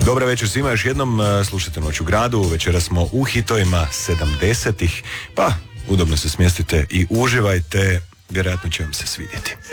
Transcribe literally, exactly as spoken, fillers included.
Dobra večer svima, još jednom slušajte Noć u gradu. Večeras smo u hitovima sedamdesetih, pa udobno se smjestite i uživajte, vjerojatno će vam se svidjeti.